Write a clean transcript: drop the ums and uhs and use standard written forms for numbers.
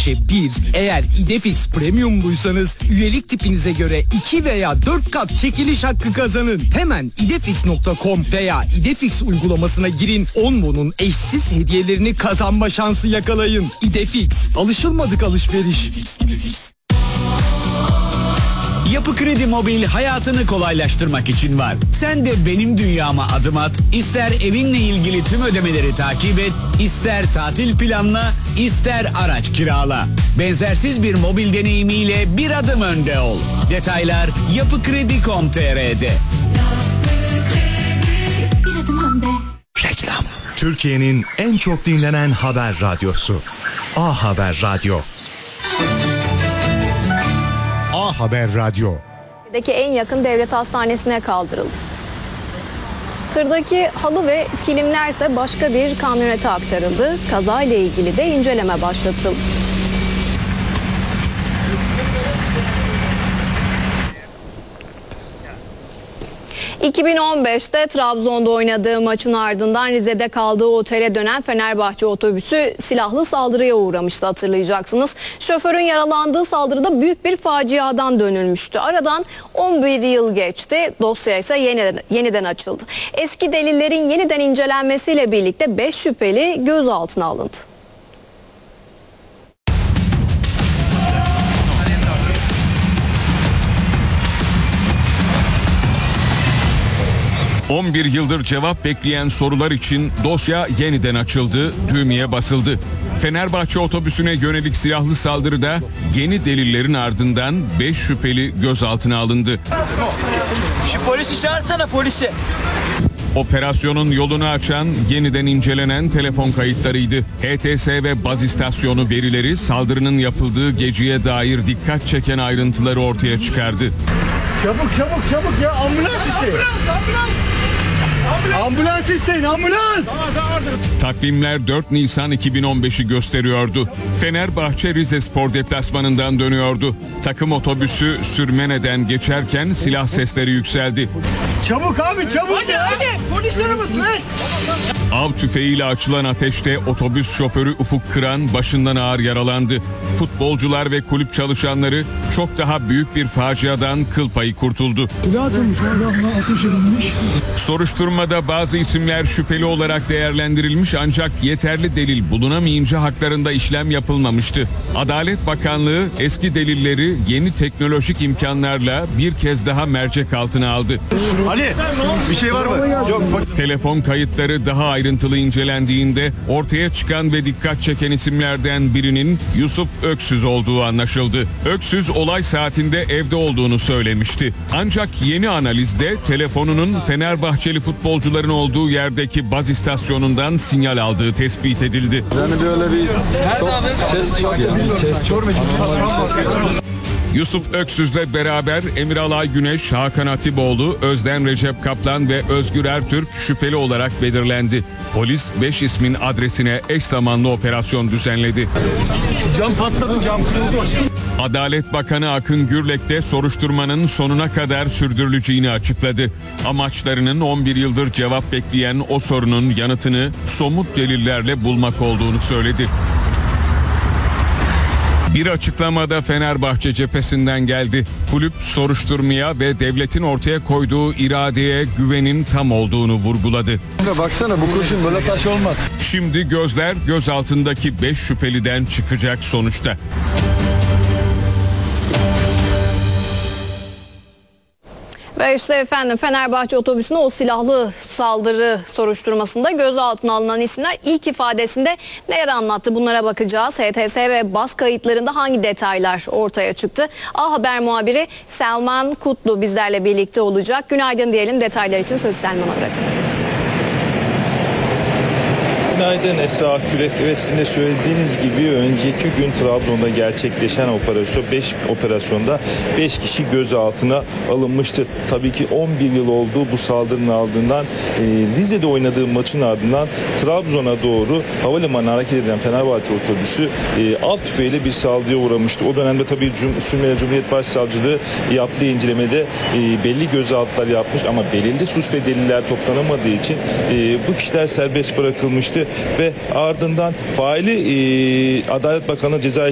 5'e 1. Eğer İdefix Premium'luysanız üyelik tipinize göre 2 veya 4 kat çekiliş hakkı kazanın. Hemen idefix.com veya İdefix uygulamasına girin. 10 won'un eşsiz hediyelerini kazanma şansı yakalayın. İdefix. Alışılmadık alışveriş. Yapı Kredi Mobil hayatını kolaylaştırmak için var. Sen de benim dünyama adım at, ister evinle ilgili tüm ödemeleri takip et, ister tatil planla, ister araç kirala. Benzersiz bir mobil deneyimiyle bir adım önde ol. Detaylar yapıkredi.com.tr'de. Bir adım önde. Reklam. Türkiye'nin en çok dinlenen haber radyosu. A Haber Radyo. A Haber Radyo. En yakın devlet hastanesine kaldırıldı. Tırdaki halı ve kilimlerse başka bir kamyonete aktarıldı. Kazayla ilgili de inceleme başlatıldı. ...2015'te Trabzon'da oynadığı maçın ardından Rize'de kaldığı otele dönen Fenerbahçe otobüsü silahlı saldırıya uğramıştı, hatırlayacaksınız. Şoförün yaralandığı saldırıda büyük bir faciadan dönülmüştü. Aradan 11 yıl geçti, dosya ise yeniden açıldı. Eski delillerin yeniden incelenmesiyle birlikte 5 şüpheli gözaltına alındı. 11 yıldır cevap bekleyen sorular için dosya yeniden açıldı, düğmeye basıldı. Fenerbahçe otobüsüne yönelik silahlı saldırıda yeni delillerin ardından 5 şüpheli gözaltına alındı. Şu polisi çağırsana, polisi. Operasyonun yolunu açan, yeniden incelenen telefon kayıtlarıydı. HTS ve baz istasyonu verileri saldırının yapıldığı geceye dair dikkat çeken ayrıntıları ortaya çıkardı. Çabuk ya, ambulans isteyin. Ambulans isteyin, ambulans. Takvimler 4 Nisan 2015'i gösteriyordu. Fenerbahçe Rizespor deplasmanından dönüyordu. Takım otobüsü Sürmene'den geçerken silah sesleri yükseldi. Çabuk abi, çabuk ya. Hadi, polisler mısın? Av tüfeğiyle açılan ateşte otobüs şoförü Ufuk Kıran başından ağır yaralandı. Futbolcular ve kulüp çalışanları çok daha büyük bir faciadan kıl payı kurtuldu. Soruşturmada bazı isimler şüpheli olarak değerlendirilmiş ancak yeterli delil bulunamayınca haklarında işlem yapılmamıştı. Adalet Bakanlığı eski delilleri yeni teknolojik imkanlarla bir kez daha mercek altına aldı. Ali, bir şey var mı? Yok. Telefon kayıtları daha ayrıntılı incelendiğinde ortaya çıkan ve dikkat çeken isimlerden birinin Yusuf Öksüz olduğu anlaşıldı. Öksüz olay saatinde evde olduğunu söylemişti. Ancak yeni analizde telefonunun Fenerbahçeli futbolcuların olduğu yerdeki baz istasyonundan sinyal aldığı tespit edildi. Yani böyle bir çok ses çok yani ses çok. Yusuf Öksüz'le beraber Emiralay Güneş, Hakan Atiboğlu, Özden Recep Kaplan ve Özgür Ertürk şüpheli olarak belirlendi. Polis 5 ismin adresine eş zamanlı operasyon düzenledi. Cam patladı, cam kırıldı. Adalet Bakanı Akın Gürlek de soruşturmanın sonuna kadar sürdürüleceğini açıkladı. Amaçlarının 11 yıldır cevap bekleyen o sorunun yanıtını somut delillerle bulmak olduğunu söyledi. Bir açıklamada Fenerbahçe cephesinden geldi. Kulüp soruşturmaya ve devletin ortaya koyduğu iradeye güvenin tam olduğunu vurguladı. Baksana bu kurşun böyle taş olmaz. Şimdi gözler gözaltındaki 5 şüpheliden çıkacak sonuçta. Ve işte efendim Fenerbahçe otobüsüne o silahlı saldırı soruşturmasında gözaltına alınan isimler ilk ifadesinde neler anlattı, bunlara bakacağız. HTS ve baz kayıtlarında hangi detaylar ortaya çıktı? A Haber muhabiri Selman Kutlu bizlerle birlikte olacak. Günaydın diyelim, detaylar için sözü Selman'a bırakalım. Günaydın Esra Akkürek. Evet, sizin de söylediğiniz gibi önceki gün Trabzon'da gerçekleşen operasyonda 5 kişi gözaltına alınmıştı. Tabii ki 11 yıl oldu bu saldırının ardından, Rize'de oynadığı maçın ardından Trabzon'a doğru havalimanına hareket eden Fenerbahçe otobüsü alt tüfeğiyle bir saldırıya uğramıştı. O dönemde tabii Sürmene Cumhuriyet Başsavcılığı yaptığı incelemede belli gözaltılar yapmış ama belirli suç ve deliller toplanamadığı için bu kişiler serbest bırakılmıştı ve ardından faili Adalet Bakanı ceza